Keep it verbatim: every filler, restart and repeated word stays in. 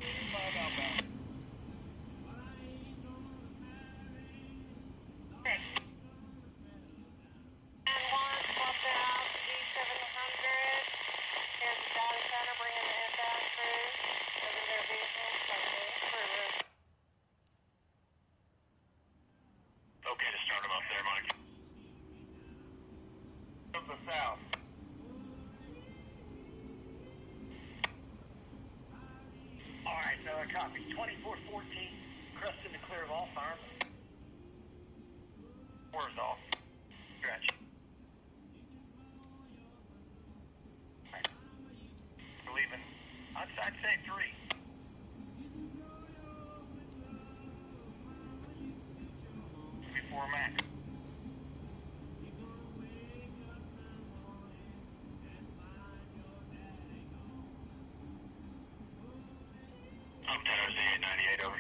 five outbound. Six. And one, swap their out to D seven hundred. Here's the data center bringing the inbound crews over their vehicles. Further. Okay to start them up there, Mike. Up the south. Alright, another copy. twenty-four fourteen, crest in the clear of all firemen. Four's off. Stretch. Right. We're leaving. I'd, I'd say three. Before max. I'm ten O Z eight ninety-eight, over.